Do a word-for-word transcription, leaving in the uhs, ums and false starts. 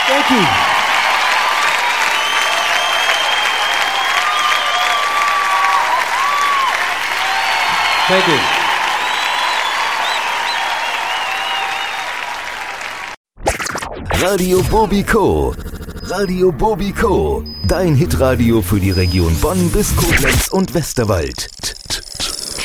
Thank you. Thank you. Radio Bobiko. Radio Bobiko. Dein Hitradio für die Region Bonn bis Koblenz und Westerwald.